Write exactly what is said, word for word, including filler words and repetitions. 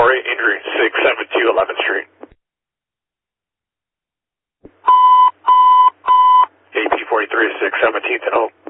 four eight, injury six seven two eleventh Street. A P forty-three, six seventeenth and Hope.